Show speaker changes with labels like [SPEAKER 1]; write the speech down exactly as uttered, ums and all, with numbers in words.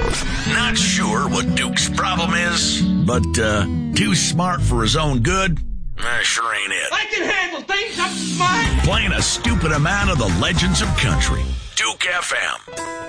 [SPEAKER 1] Not sure what Duke's problem is, but uh, too smart for his own good? Uh, sure ain't it.
[SPEAKER 2] I can handle things. I'm smart.
[SPEAKER 1] Playing a stupid amount of the legends of country. Duke F M.